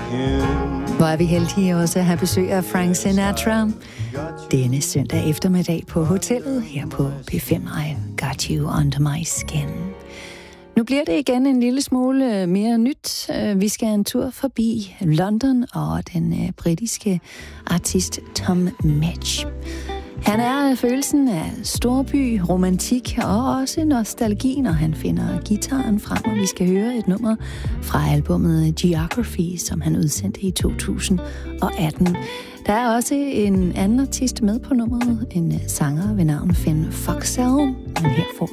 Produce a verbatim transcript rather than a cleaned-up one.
Hvor er vi heldige også at have besøg af Frank Sinatra denne søndag eftermiddag på hotellet her på P fem. I got you under my skin. Nu bliver det igen en lille smule mere nyt. Vi skal en tur forbi London og den britiske artist Tom Midge. Han er følelsen af storby, romantik og også nostalgi, når han finder gitaren frem, og vi skal høre et nummer fra albumet Geography, som han udsendte i to tusind og atten. Der er også en anden artist med på nummeret, en sanger ved navn Finn Foxell, men her får